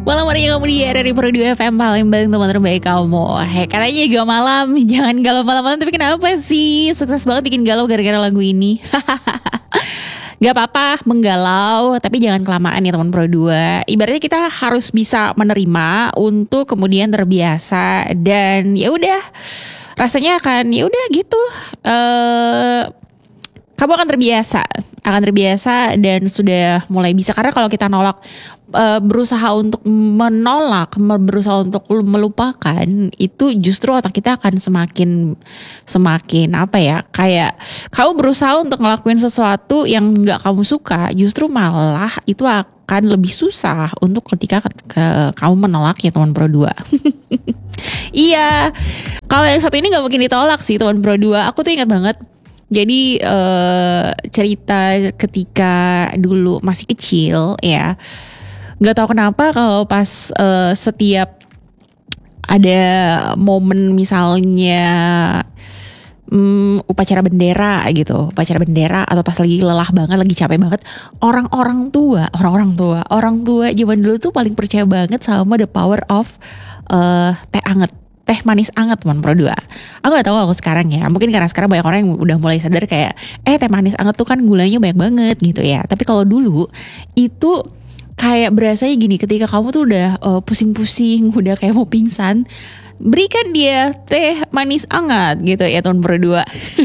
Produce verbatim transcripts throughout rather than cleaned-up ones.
Malam hari kamu di R R I Pro dua F M Palembang, teman terbaik kamu. Hei, katanya gak malam, jangan galau malam-malam. Tapi kenapa sih sukses banget bikin galau gara-gara lagu ini? Gak apa-apa menggalau, tapi jangan kelamaan ya teman Pro dua. Ibaratnya kita harus bisa menerima untuk kemudian terbiasa, dan ya udah rasanya akan ya udah gitu. Eh kamu akan terbiasa, akan terbiasa dan sudah mulai bisa. Karena kalau kita nolak, e, berusaha untuk menolak, berusaha untuk melupakan, itu justru otak kita akan semakin, semakin apa ya? Kayak kamu berusaha untuk ngelakuin sesuatu yang nggak kamu suka, justru malah itu akan lebih susah untuk ketika ke, ke, kamu menolaknya teman Pro dua. Iya, kalau yang satu ini nggak mungkin ditolak sih teman Pro dua. Aku tuh ingat banget. Jadi uh, cerita ketika dulu masih kecil ya, gak tahu kenapa kalau pas uh, setiap ada momen misalnya um, upacara bendera gitu, upacara bendera atau pas lagi lelah banget, lagi capek banget, orang-orang tua, orang-orang tua, orang tua zaman dulu tuh paling percaya banget sama the power of uh, teh anget. Teh manis anget teman Pro dua. Aku gak tahu aku sekarang ya. Mungkin karena sekarang banyak orang yang udah mulai sadar kayak eh teh manis anget tuh kan gulanya banyak banget gitu ya. Tapi kalau dulu itu kayak berasanya gini, ketika kamu tuh udah uh, pusing-pusing, udah kayak mau pingsan, berikan dia teh manis anget gitu ya teman Pro dua.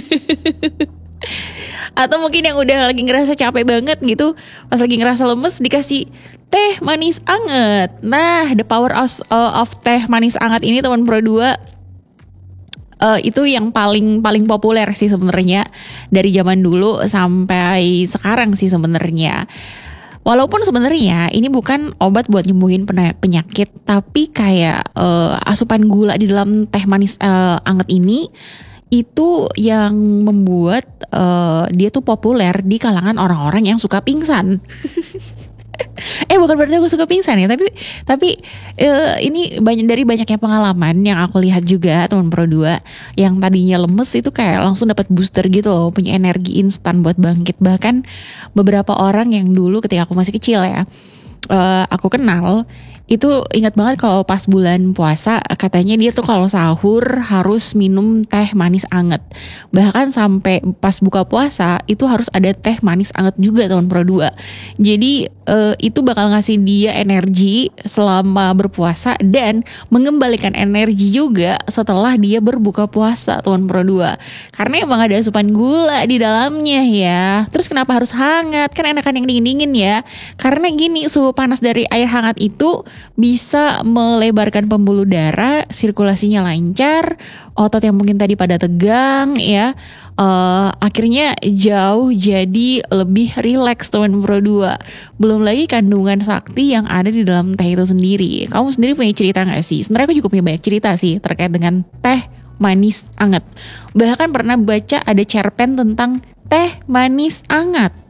Atau mungkin yang udah lagi ngerasa capek banget gitu, pas lagi ngerasa lemes dikasih teh manis anget. Nah, the power of, uh, of teh manis anget ini teman Pro dua uh, itu yang paling paling populer sih sebenarnya dari zaman dulu sampai sekarang sih sebenarnya. Walaupun sebenarnya ini bukan obat buat nyembuhin penyakit, tapi kayak uh, asupan gula di dalam teh manis uh, anget ini itu yang membuat uh, dia tuh populer di kalangan orang-orang yang suka pingsan. eh bukan berarti aku suka pingsan ya, tapi tapi uh, ini banyak dari banyaknya pengalaman yang aku lihat juga teman Pro dua yang tadinya lemes itu kayak langsung dapat booster gitu loh, punya energi instan buat bangkit. Bahkan beberapa orang yang dulu ketika aku masih kecil ya, uh, aku kenal itu ingat banget kalau pas bulan puasa katanya dia tuh kalau sahur harus minum teh manis anget. Bahkan sampai pas buka puasa itu harus ada teh manis anget juga teman Pro dua. Jadi uh, itu bakal ngasih dia energi selama berpuasa dan mengembalikan energi juga setelah dia berbuka puasa teman Pro dua. Karena emang ada asupan gula di dalamnya ya. Terus kenapa harus hangat? Kan enakan yang dingin-dingin ya. Karena gini, suhu panas dari air hangat itu bisa melebarkan pembuluh darah, sirkulasinya lancar, otot yang mungkin tadi pada tegang ya, uh, akhirnya jauh jadi lebih rileks teman Pro dua. Belum lagi kandungan sakti yang ada di dalam teh itu sendiri. Kamu sendiri punya cerita gak sih? Sebenarnya aku juga punya banyak cerita sih terkait dengan teh manis anget. Bahkan pernah baca ada cerpen tentang teh manis anget.